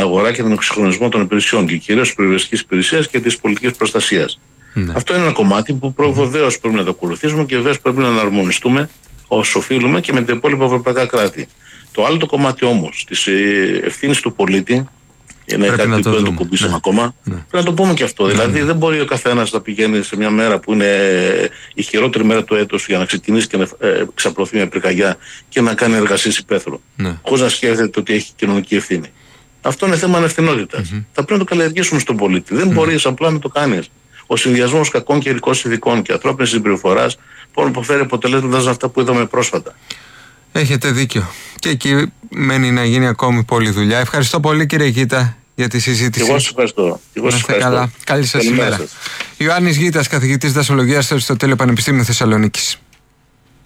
αγορά και τον εξυγχρονισμό των υπηρεσιών και κυρίως της περιβαλλοντικής υπηρεσίας και της πολιτικής προστασίας. Αυτό είναι ένα κομμάτι που βεβαίως πρέπει να το ακολουθήσουμε και βεβαίως πρέπει να αναρμονιστούμε όσο οφείλουμε και με τα υπόλοιπα ευρωπαϊκά κράτη. Το άλλο το κομμάτι όμως της ευθύνης του πολίτη, είναι κάτι που δεν το κουμπίσαμε ακόμα, πρέπει να το πούμε και αυτό. Δηλαδή δεν μπορεί ο καθένας να πηγαίνει σε μια μέρα που είναι η χειρότερη μέρα του έτους για να ξεκινήσει και να ξαπλωθεί μια πυρκαγιά και να κάνει εργασίες υπαίθρου, χωρίς να σκέφτεται ότι έχει κοινωνική ευθύνη. Αυτό είναι θέμα ανευθυνότητας. Θα πρέπει να το καλλιεργήσουμε στον πολίτη. Δεν μπορείς απλά να το κάνεις. Ο συνδυασμός κακών καιρικών συνθηκών και ανθρώπινης συμπεριφοράς μπορεί να αποφέρει αποτελέσματα αυτά που είδαμε πρόσφατα. Έχετε δίκιο. Και εκεί μένει να γίνει ακόμη πολλή δουλειά. Ευχαριστώ πολύ, κύριε Γίτα, για τη συζήτηση. Και εγώ σας ευχαριστώ. Καλά. Καλή σας ημέρα. Ιωάννης Γίτας, καθηγητής δασολογίας στο Αριστοτέλειο Πανεπιστήμιο Θεσσαλονίκης.